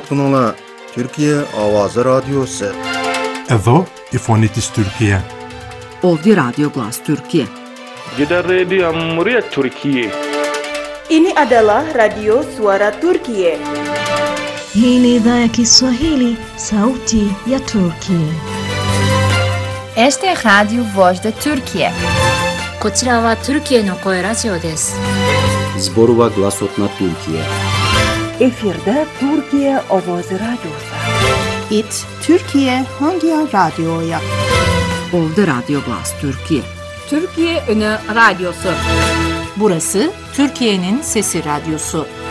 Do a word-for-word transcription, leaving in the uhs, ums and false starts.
anlattın ola Türkiye Avazı Radyosu. Ezo İfonitis Türkiye. Ovdje Radio Glas Türkiye. Gidan Radio Muryat Türkiye. Ini adalah Radio Suara Turkiye. Hii ni idhaa ya Kiswahili, sauti ya Turkiye. Este es Radio Voz de Turkiye. こちらはトルキエの声ラジオです。 Zborova Glasotna Türkiye. Efirde Türkiye Avazı Radyosu. It Türkiye Hangi Radyo'ya? Ovdje Radio Glas Türkiye. Türkiye Önü Radyosu. Burası Türkiye'nin Sesi Radyosu.